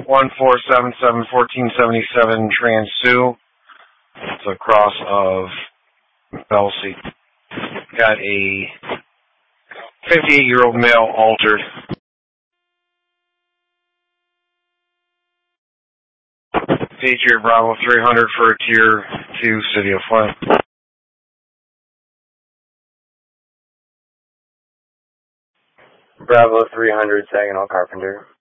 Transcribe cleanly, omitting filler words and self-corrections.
1477 Trans-Sioux. It's a cross of Belsey. Got a 58-year-old male altered. Patriot Bravo 300 for a Tier 2 City of Flint. Bravo 300, Saginaw Carpenter.